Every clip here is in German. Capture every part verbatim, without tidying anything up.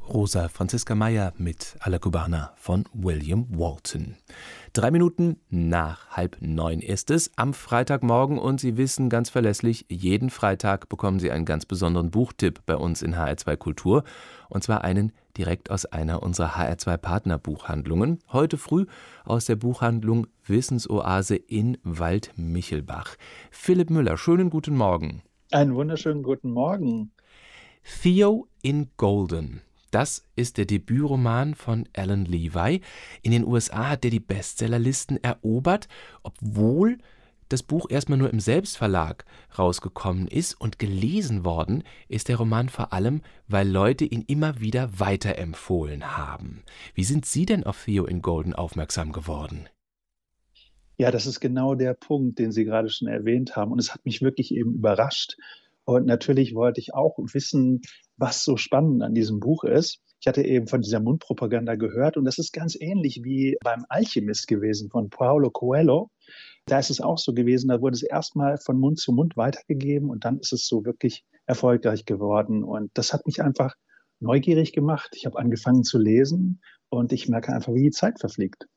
Rosa Franziska Meyer mit Alla Cubana von William Walton. Drei Minuten nach halb neun ist es am Freitagmorgen und Sie wissen ganz verlässlich, jeden Freitag bekommen Sie einen ganz besonderen Buchtipp bei uns in H R zwei Kultur, und zwar einen direkt aus einer unserer H R zwei Partnerbuchhandlungen. Heute früh aus der Buchhandlung Wissensoase in Waldmichelbach. Philipp Müller, schönen guten Morgen. Einen wunderschönen guten Morgen. Theo in Golden. Das ist der Debütroman von Alan Levi. In den U S A hat er die Bestsellerlisten erobert, obwohl das Buch erstmal nur im Selbstverlag rausgekommen ist, und gelesen worden ist der Roman vor allem, weil Leute ihn immer wieder weiterempfohlen haben. Wie sind Sie denn auf Theo in Golden aufmerksam geworden? Ja, das ist genau der Punkt, den Sie gerade schon erwähnt haben. Und es hat mich wirklich eben überrascht. Und natürlich wollte ich auch wissen, was so spannend an diesem Buch ist. Ich hatte eben von dieser Mundpropaganda gehört, und das ist ganz ähnlich wie beim Alchemist gewesen von Paulo Coelho. Da ist es auch so gewesen, da wurde es erstmal von Mund zu Mund weitergegeben und dann ist es so wirklich erfolgreich geworden. Und das hat mich einfach neugierig gemacht. Ich habe angefangen zu lesen und ich merke einfach, wie die Zeit verfliegt.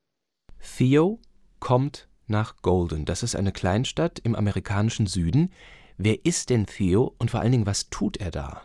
Theo kommt nach Golden. Das ist eine Kleinstadt im amerikanischen Süden. Wer ist denn Theo und vor allen Dingen, was tut er da?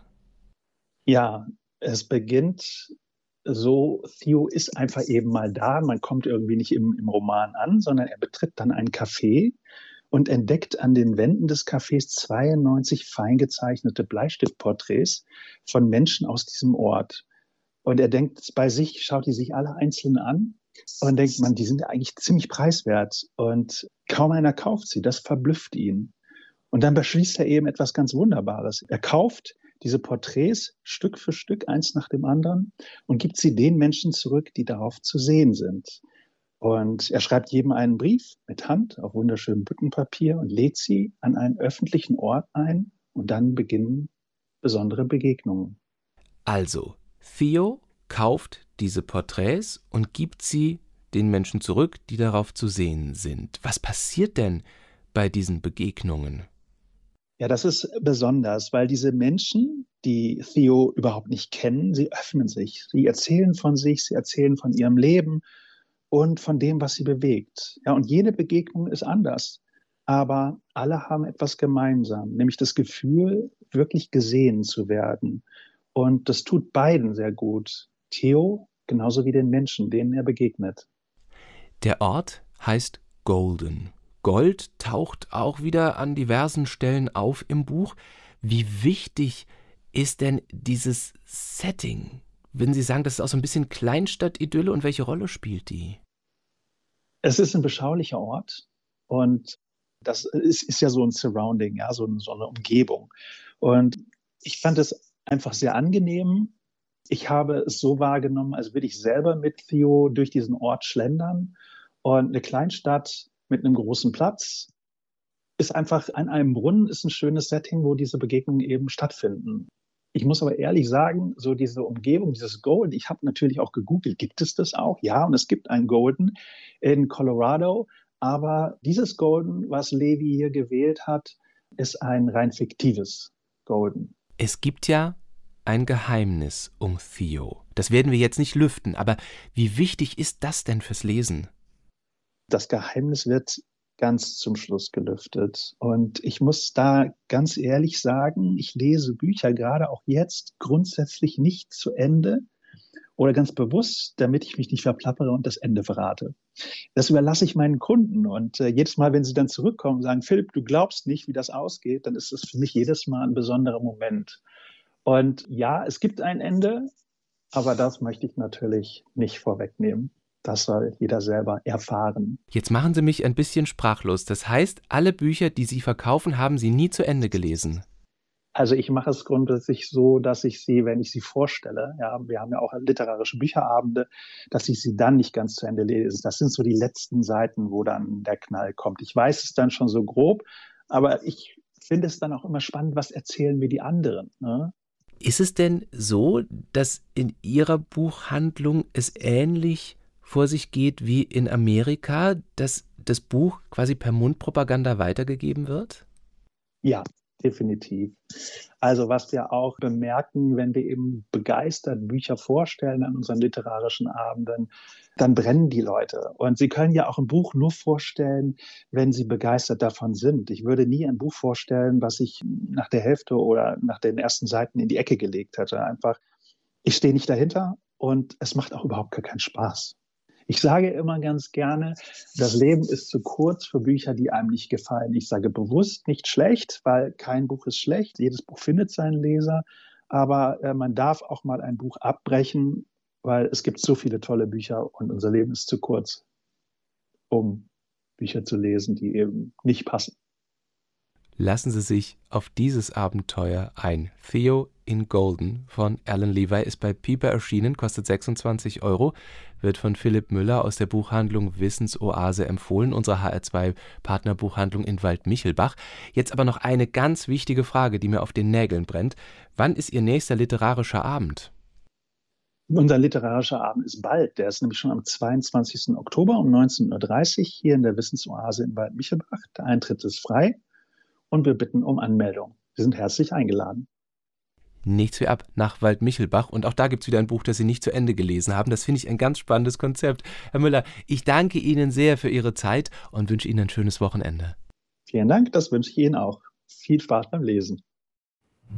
Ja, es beginnt so, Theo ist einfach eben mal da. Man kommt irgendwie nicht im, im Roman an, sondern er betritt dann ein Café und entdeckt an den Wänden des Cafés zweiundneunzig fein gezeichnete Bleistiftporträts von Menschen aus diesem Ort. Und er denkt bei sich, schaut die sich alle einzeln an und denkt man, die sind ja eigentlich ziemlich preiswert. Und kaum einer kauft sie. Das verblüfft ihn. Und dann beschließt er eben etwas ganz Wunderbares. Er kauft diese Porträts Stück für Stück, eins nach dem anderen, und gibt sie den Menschen zurück, die darauf zu sehen sind. Und er schreibt jedem einen Brief mit Hand auf wunderschönem Büttenpapier und lädt sie an einen öffentlichen Ort ein, und dann beginnen besondere Begegnungen. Also, Theo kauft diese Porträts und gibt sie den Menschen zurück, die darauf zu sehen sind. Was passiert denn bei diesen Begegnungen? Ja, das ist besonders, weil diese Menschen, die Theo überhaupt nicht kennen, sie öffnen sich. Sie erzählen von sich, sie erzählen von ihrem Leben und von dem, was sie bewegt. Ja, und jede Begegnung ist anders. Aber alle haben etwas gemeinsam, nämlich das Gefühl, wirklich gesehen zu werden. Und das tut beiden sehr gut. Theo genauso wie den Menschen, denen er begegnet. Der Ort heißt Golden. Gold taucht auch wieder an diversen Stellen auf im Buch. Wie wichtig ist denn dieses Setting? Würden Sie sagen, das ist auch so ein bisschen Kleinstadt-Idylle, und welche Rolle spielt die? Es ist ein beschaulicher Ort und das ist, ist ja so ein Surrounding, ja, so, so eine Umgebung. Und ich fand es einfach sehr angenehm. Ich habe es so wahrgenommen, als würde ich selber mit Theo durch diesen Ort schlendern. Und eine Kleinstadt mit einem großen Platz ist einfach an einem Brunnen, ist ein schönes Setting, wo diese Begegnungen eben stattfinden. Ich muss aber ehrlich sagen, so diese Umgebung, dieses Golden, ich habe natürlich auch gegoogelt, gibt es das auch? Ja, und es gibt ein Golden in Colorado, aber dieses Golden, was Levi hier gewählt hat, ist ein rein fiktives Golden. Es gibt ja ein Geheimnis um Theo. Das werden wir jetzt nicht lüften, aber wie wichtig ist das denn fürs Lesen? Das Geheimnis wird ganz zum Schluss gelüftet. Und ich muss da ganz ehrlich sagen, ich lese Bücher gerade auch jetzt grundsätzlich nicht zu Ende oder ganz bewusst, damit ich mich nicht verplappere und das Ende verrate. Das überlasse ich meinen Kunden. Und äh, jedes Mal, wenn sie dann zurückkommen und sagen, Philipp, du glaubst nicht, wie das ausgeht, dann ist es für mich jedes Mal ein besonderer Moment. Und ja, es gibt ein Ende, aber das möchte ich natürlich nicht vorwegnehmen. Das soll jeder selber erfahren. Jetzt machen Sie mich ein bisschen sprachlos. Das heißt, alle Bücher, die Sie verkaufen, haben Sie nie zu Ende gelesen? Also ich mache es grundsätzlich so, dass ich sie, wenn ich sie vorstelle, ja, wir haben ja auch literarische Bücherabende, dass ich sie dann nicht ganz zu Ende lese. Das sind so die letzten Seiten, wo dann der Knall kommt. Ich weiß es dann schon so grob, aber ich finde es dann auch immer spannend, was erzählen mir die anderen, ne? Ist es denn so, dass in Ihrer Buchhandlung es ähnlich vor sich geht wie in Amerika, dass das Buch quasi per Mundpropaganda weitergegeben wird? Ja, Definitiv. Also was wir auch bemerken, wenn wir eben begeistert Bücher vorstellen an unseren literarischen Abenden, dann brennen die Leute. Und sie können ja auch ein Buch nur vorstellen, wenn sie begeistert davon sind. Ich würde nie ein Buch vorstellen, was ich nach der Hälfte oder nach den ersten Seiten in die Ecke gelegt hätte. Einfach, ich stehe nicht dahinter und es macht auch überhaupt gar keinen Spaß. Ich sage immer ganz gerne, das Leben ist zu kurz für Bücher, die einem nicht gefallen. Ich sage bewusst nicht schlecht, weil kein Buch ist schlecht. Jedes Buch findet seinen Leser. Aber äh, man darf auch mal ein Buch abbrechen, weil es gibt so viele tolle Bücher und unser Leben ist zu kurz, um Bücher zu lesen, die eben nicht passen. Lassen Sie sich auf dieses Abenteuer ein. Theo in Golden von Alan Levi ist bei Piper erschienen, kostet sechsundzwanzig Euro, wird von Philipp Müller aus der Buchhandlung Wissensoase empfohlen, unserer H R zwei Partnerbuchhandlung in Waldmichelbach. Jetzt aber noch eine ganz wichtige Frage, die mir auf den Nägeln brennt. Wann ist Ihr nächster literarischer Abend? Unser literarischer Abend ist bald. Der ist nämlich schon am zweiundzwanzigsten Oktober um neunzehn Uhr dreißig hier in der Wissensoase in Waldmichelbach. Der Eintritt ist frei. Und wir bitten um Anmeldung. Sie sind herzlich eingeladen. Nichts wie ab nach Waldmichelbach. Und auch da gibt es wieder ein Buch, das Sie nicht zu Ende gelesen haben. Das finde ich ein ganz spannendes Konzept. Herr Müller, ich danke Ihnen sehr für Ihre Zeit und wünsche Ihnen ein schönes Wochenende. Vielen Dank, das wünsche ich Ihnen auch. Viel Spaß beim Lesen.